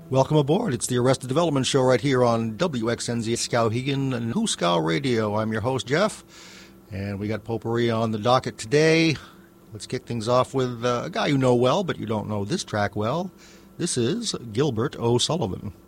Welcome aboard. It's the Arrested Development Show right here on WXNZ Skowhegan and Huskow Radio. I'm your host, Jeff, and we got potpourri on the docket today. Let's kick things off with a guy you know well, but you don't know this track well. This is Gilbert O'Sullivan.